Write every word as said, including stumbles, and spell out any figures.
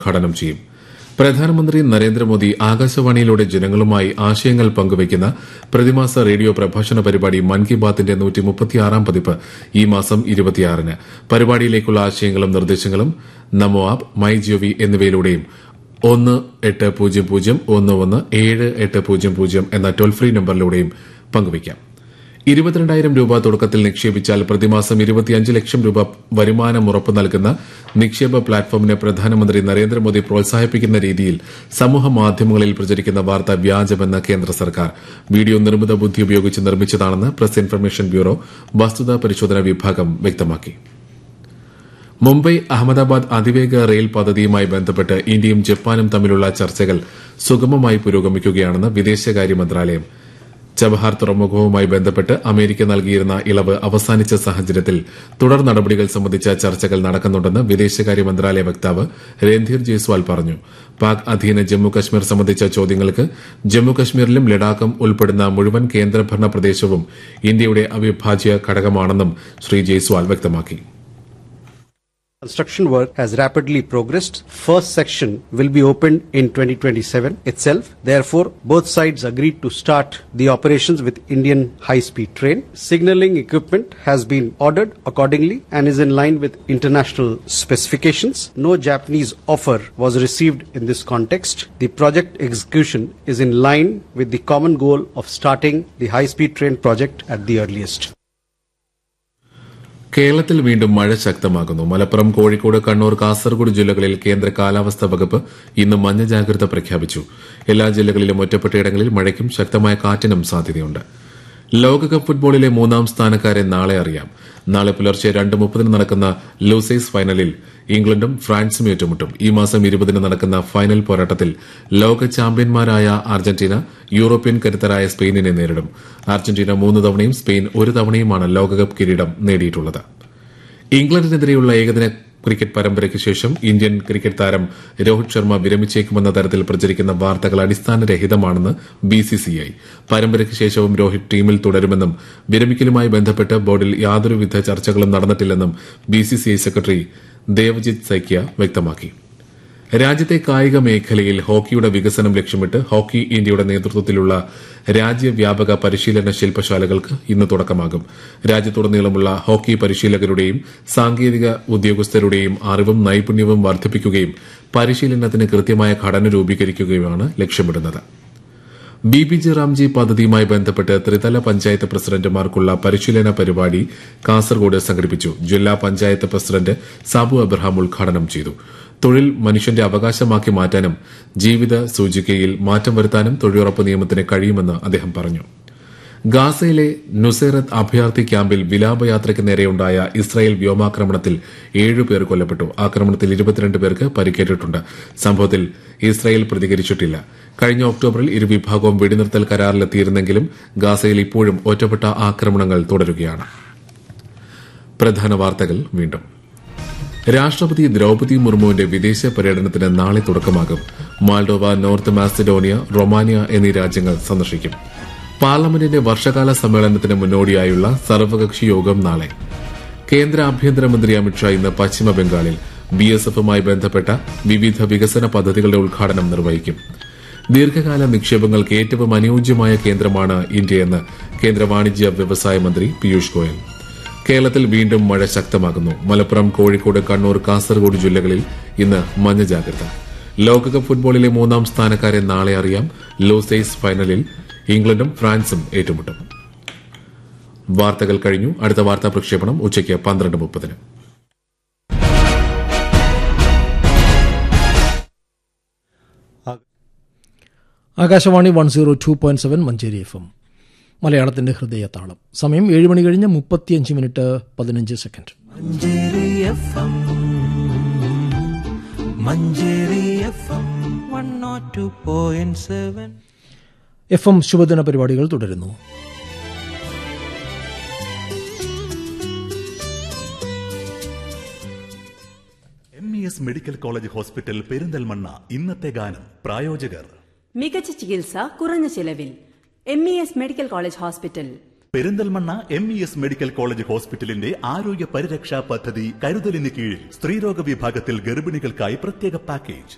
ഉദ്ഘാടനം ചെയ്യും. പ്രധാനമന്ത്രി നരേന്ദ്രമോദി ആകാശവാണിയിലൂടെ ജനങ്ങളുമായി ആശയങ്ങൾ പങ്കുവയ്ക്കുന്ന പ്രതിമാസ റേഡിയോ പ്രഭാഷണ പരിപാടി മൻ കി ബാത്തിന്റെ നൂറ്റിമുപ്പത്തിയാറാം പതിപ്പ് ഈ മാസം ഇരുപത്തിയാറിന്. പരിപാടിയിലേക്കുള്ള ആശയങ്ങളും നിർദ്ദേശങ്ങളും നമോ ആപ്പ്, മൈ ജിഒവി എന്നിവയിലൂടെയും ഒന്ന് എട്ട് പൂജ്യം പൂജ്യം ഒന്ന് ഒന്ന് ഏഴ് എട്ട് പൂജ്യം പൂജ്യം എന്ന ടോൾ ഫ്രീ നമ്പറിലൂടെയും പങ്കുവയ്ക്കാം. ഇരുപത്തിരണ്ടായിരം രൂപ തുടക്കത്തിൽ നിക്ഷേപിച്ചാൽ പ്രതിമാസം ഇരുപത്തിയഞ്ച് ലക്ഷം രൂപ വരുമാനം ഉറപ്പു നൽകുന്ന നിക്ഷേപ പ്ലാറ്റ്ഫോമിനെ പ്രധാനമന്ത്രി നരേന്ദ്രമോദി പ്രോത്സാഹിപ്പിക്കുന്ന രീതിയിൽ സമൂഹമാധ്യമങ്ങളിൽ പ്രചരിക്കുന്ന വാർത്ത വ്യാജമെന്ന് കേന്ദ്ര സർക്കാർ. വീഡിയോ നിർമ്മിത ബുദ്ധി ഉപയോഗിച്ച് നിർമ്മിച്ചതാണെന്ന് പ്രസ് ഇൻഫർമേഷൻ ബ്യൂറോ വസ്തുതാ പരിശോധന വിഭാഗം വ്യക്തമാക്കി. മുംബൈ അഹമ്മദാബാദ് അതിവേഗ റെയിൽ പദ്ധതിയുമായി ബന്ധപ്പെട്ട് ഇന്ത്യയും ജപ്പാനും തമ്മിലുള്ള ചർച്ചകൾ സുഗമമായി പുരോഗമിക്കുകയാണെന്ന് വിദേശകാര്യ മന്ത്രാലയം. ചബഹാർ തുറമുഖവുമായി ബന്ധപ്പെട്ട് അമേരിക്ക നൽകിയിരുന്ന ഇളവ് അവസാനിച്ച സാഹചര്യത്തിൽ തുടർ നടപടികൾ സംബന്ധിച്ച ചർച്ചകൾ നടക്കുന്നുണ്ടെന്ന് വിദേശകാര്യ മന്ത്രാലയ വക്താവ് രൺധീർ ജയ്സ്വാൾ പറഞ്ഞു. പാക് അധീന ജമ്മുകശ്മീർ സംബന്ധിച്ച ചോദ്യങ്ങൾക്ക് ജമ്മുകശ്മീരിലും ലഡാക്കും ഉൾപ്പെടുന്ന മുഴുവൻ കേന്ദ്രഭരണ പ്രദേശവും ഇന്ത്യയുടെ അവിഭാജ്യ ഘടകമാണെന്നും ശ്രീ ജയ്സ്വാൾ വ്യക്തമാക്കി. Construction work has rapidly progressed. First section will be opened in twenty twenty-seven itself. Therefore, both sides agreed to start the operations with Indian high-speed train. Signaling equipment has been ordered accordingly and is in line with international specifications. No Japanese offer was received in this context. The project execution is in line with the common goal of starting the high-speed train project at the earliest. കേരളത്തിൽ വീണ്ടും മഴ ശക്തമാകുന്നു. മലപ്പുറം, കോഴിക്കോട്, കണ്ണൂർ, കാസർഗോഡ് ജില്ലകളിൽ കേന്ദ്ര കാലാവസ്ഥാ വകുപ്പ് ഇന്ന് മഞ്ഞ ജാഗ്രത പ്രഖ്യാപിച്ചു. എല്ലാ ജില്ലകളിലും ഒറ്റപ്പെട്ടയിടങ്ങളിൽ മഴയ്ക്കും ശക്തമായ കാറ്റിനും സാധ്യതയുണ്ട്. ലോകകപ്പ് ഫുട്ബോളിലെ മൂന്നാം സ്ഥാനക്കാരെ നാളെ അറിയാം. നാളെ പുലർച്ചെ രണ്ട് മുപ്പതിന് നടക്കുന്ന ലൂസേഴ്സ് ഫൈനലിൽ ഇംഗ്ലണ്ടും ഫ്രാൻസും ഏറ്റുമുട്ടും. ഈ മാസം ഇരുപതിന് നടക്കുന്ന ഫൈനൽ പോരാട്ടത്തിൽ ലോക ചാമ്പ്യന്മാരായ അർജന്റീന യൂറോപ്യൻ കരുത്തരായ സ്പെയിനിനെ നേരിടും. അർജന്റീന മൂന്ന് തവണയും സ്പെയിൻ ഒരു തവണയുമാണ് ലോകകപ്പ് കിരീടം നേടിയിട്ടുള്ളത്. ഇംഗ്ലണ്ടിനെതിരെയുള്ള ഏകദിന ക്രിക്കറ്റ് പരമ്പരയ്ക്ക് ശേഷം ഇന്ത്യൻ ക്രിക്കറ്റ് താരം രോഹിത് ശർമ്മ വിരമിച്ചേക്കുമെന്ന തരത്തിൽ പ്രചരിക്കുന്ന വാർത്തകൾ അടിസ്ഥാനരഹിതമാണെന്ന് ബിസിസിഐ. പരമ്പരയ്ക്ക് ശേഷവും രോഹിത് ടീമിൽ തുടരുമെന്നും വിരമിക്കലുമായി ബന്ധപ്പെട്ട് ബോർഡിൽ യാതൊരുവിധ ചർച്ചകളും നടന്നിട്ടില്ലെന്നും ബിസിസിഐ സെക്രട്ടറി ദേവജിത് സൈക്കിയ വ്യക്തമാക്കി. രാജ്യത്തെ കായിക മേഖലയിൽ ഹോക്കിയുടെ വികസനം ലക്ഷ്യമിട്ട് ഹോക്കി ഇന്ത്യയുടെ നേതൃത്വത്തിലുള്ള രാജ്യവ്യാപക പരിശീലന ശില്പശാലകൾക്ക് ഇന്ന് തുടക്കമാകും. രാജ്യത്തുടനീളമുള്ള ഹോക്കി പരിശീലകരുടെയും സാങ്കേതിക ഉദ്യോഗസ്ഥരുടെയും അറിവും നൈപുണ്യവും വർദ്ധിപ്പിക്കുകയും പരിശീലനത്തിന് കൃത്യമായ ഘടന രൂപീകരിക്കുകയുമാണ് ലക്ഷ്യമിടുന്നത്. ബി ബി ജി റാംജി പദ്ധതിയുമായി ബന്ധപ്പെട്ട് ത്രിതല പഞ്ചായത്ത് പ്രസിഡന്റുമാർക്കുള്ള പരിശീലന പരിപാടി കാസർഗോഡ് സംഘടിപ്പിച്ചു. ജില്ലാ പഞ്ചായത്ത് പ്രസിഡന്റ് സാബു അബ്രഹാം ഉദ്ഘാടനം ചെയ്തു. തൊഴിൽ മനുഷ്യന്റെ അവകാശമാക്കി മാറ്റാനും ജീവിത സൂചികയിൽ മാറ്റം വരുത്താനും തൊഴിലുറപ്പ് നിയമത്തിന് കഴിയുമെന്ന് അദ്ദേഹം പറഞ്ഞു. ഗാസയിലെ നുസൈറത്ത് അഭയാർത്ഥി ക്യാമ്പിൽ വിലാപയാത്രയ്ക്ക് നേരെയുണ്ടായ ഇസ്രായേൽ വ്യോമാക്രമണത്തിൽ ഏഴുപേർ കൊല്ലപ്പെട്ടു. ആക്രമണത്തിൽ ഇരുപത്തിരണ്ട് പേർക്ക് പരിക്കേറ്റിട്ടുണ്ട്. സംഭവത്തിൽ ഇസ്രായേൽ പ്രതികരിച്ചിട്ടില്ല. കഴിഞ്ഞ ഒക്ടോബറിൽ ഇരുവിഭാഗവും വെടിനിർത്തൽ കരാറിലെത്തിയിരുന്നെങ്കിലും ഗാസയിൽ ഇപ്പോഴും ഒറ്റപ്പെട്ട ആക്രമണങ്ങൾ തുടരുകയാണ്. പ്രധാന വാർത്തകൾ വീണ്ടും. രാഷ്ട്രപതി ദ്രൌപതി മുർമുവിന്റെ വിദേശ പര്യടനത്തിന് നാളെ തുടക്കമാകും. മാൾഡോവ, നോർത്ത് മാസിഡോണിയ, റൊമാനിയ എന്നീ രാജ്യങ്ങൾ സന്ദർശിക്കും. പാർലമെന്റിന്റെ വർഷകാല സമ്മേളനത്തിന് മുന്നോടിയായുള്ള സർവകക്ഷി യോഗം നാളെ. കേന്ദ്ര ആഭ്യന്തരമന്ത്രി അമിത്ഷാ ഇന്ന് പശ്ചിമബംഗാളിൽ ബിഎസ്എഫുമായി ബന്ധപ്പെട്ട വിവിധ വികസന പദ്ധതികളുടെ ഉദ്ഘാടനം നിർവഹിക്കും. ദീർഘകാല നിക്ഷേപങ്ങൾക്ക് ഏറ്റവും അനുയോജ്യമായ കേന്ദ്രമാണ് ഇന്ത്യയെന്ന് കേന്ദ്ര വാണിജ്യ വ്യവസായ മന്ത്രി പീയൂഷ് ഗോയൽ. കേരളത്തിൽ വീണ്ടും മഴ ശക്തമാകുന്നു. മലപ്പുറം, കോഴിക്കോട്, കണ്ണൂർ, കാസർഗോഡ് ജില്ലകളിൽ ഇന്ന് മഞ്ഞ ജാഗ്രത. ലോകകപ്പ് ഫുട്ബോളിലെ മൂന്നാം സ്ഥാനക്കാരെ നാളെ അറിയാം. ലൂസേഴ്സ് ഫൈനലിൽ ഇംഗ്ലണ്ടും ഫ്രാൻസും ഏറ്റുമുട്ടും. വാർത്തകൾ കഴിഞ്ഞു. അടുത്ത വാർത്താ പ്രക്ഷേപണം ഉച്ചയ്ക്ക് പന്ത്രണ്ട് മുപ്പതിന്. Akashvani one zero two point seven Manjeri F M, മലയാളത്തിന്റെ ഹൃദയതാളം. സമയം ഏഴ് മണി കഴിഞ്ഞ് മുപ്പത്തിയഞ്ച് മിനിറ്റ് പതിനഞ്ച് സെക്കൻഡ്. എഫ് എം ശുഭദിന പരിപാടികൾ തുടരുന്നു. M E S medical college hospital Perinthalmanna. ഇന്നത്തെ ഗാനം പ്രായോജകർ മികച്ച ചികിത്സ കുറഞ്ഞ ചിലവിൽ. M E S medical college hospital Perinthalmanna. M E S medical college ഹോസ്പിറ്റലിന്റെ ആരോഗ്യ പരിരക്ഷാ പദ്ധതി കരുതലിന് കീഴിൽ സ്ത്രീരോഗ വിഭാഗത്തിൽ ഗർഭിണികൾക്കായി പ്രത്യേക പാക്കേജ്.